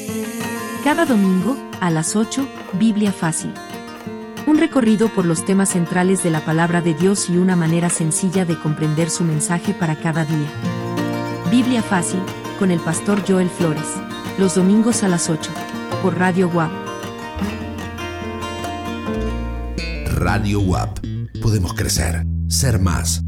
Cada domingo, a las 8, Biblia Fácil. Un recorrido por los temas centrales de la palabra de Dios y una manera sencilla de comprender su mensaje para cada día. Biblia Fácil, con el pastor Joel Flores. Los domingos a las 8, por Radio WAP. Radio WAP. Podemos crecer, ser más.